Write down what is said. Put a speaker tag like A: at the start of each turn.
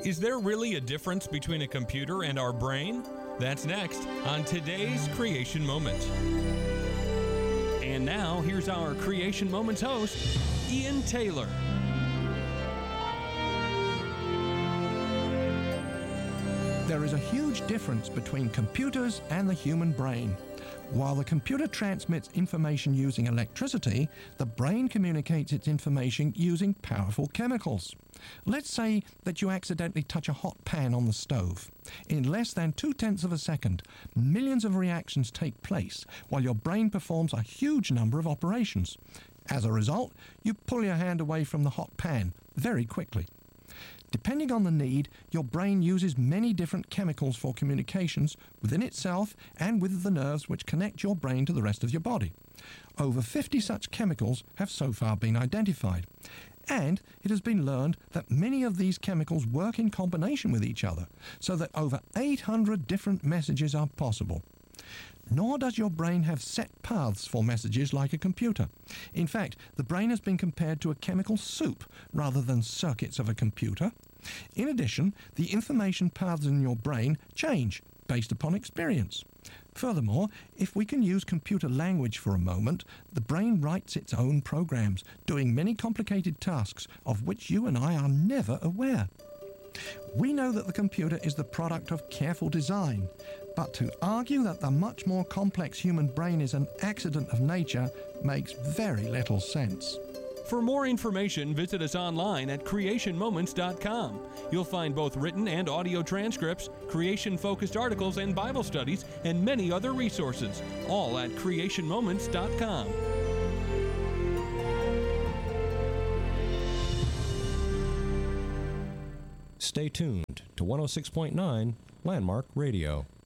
A: Is there really a difference between a computer and our brain? That's next on today's Creation Moment. And now, here's our Creation Moments host, Ian Taylor.
B: There is a huge difference between computers and the human brain. While the computer transmits information using electricity, the brain communicates its information using powerful chemicals. Let's say that you accidentally touch a hot pan on the stove. In less than 0.2 of a second, millions of reactions take place while your brain performs a huge number of operations. As a result, you pull your hand away from the hot pan very quickly. Depending on the need, your brain uses many different chemicals for communications within itself and with the nerves which connect your brain to the rest of your body. Over 50 such chemicals have so far been identified. And it has been learned that many of these chemicals work in combination with each other, so that over 800 different messages are possible. Nor does your brain have set paths for messages like a computer. In fact, the brain has been compared to a chemical soup rather than circuits of a computer. In addition, the information paths in your brain change based upon experience. Furthermore, if we can use computer language for a moment, the brain writes its own programs, doing many complicated tasks of which you and I are never aware. We know that the computer is the product of careful design, but to argue that the much more complex human brain is an accident of nature makes very little sense.
A: For more information, visit us online at creationmoments.com. You'll find both written and audio transcripts, creation-focused articles and Bible studies, and many other resources, all at creationmoments.com.
C: Stay tuned to 106.9 Landmark Radio.